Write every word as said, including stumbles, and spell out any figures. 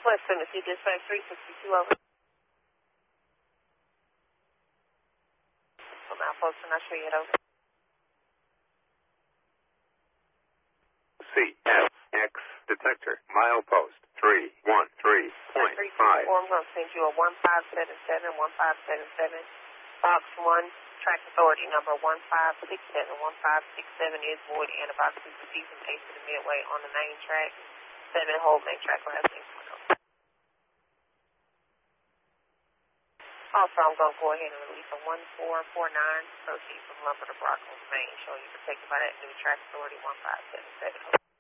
West Tennessee Dispatch three sixty-two over. From Outpost, and I'll show you it over. C F X detector, milepost three one three point five. I'm going to send you a one five seven seven, one five seven seven, box one, track authority number one five six seven, one five six seven is void, and about to proceed from eight to the midway on the main track, seven hold main track last thing. Also, I'm going to go ahead and release a one four four nine, proceed from Lumber to Brockville, Maine, showing you protected by that new track authority one five seven seven.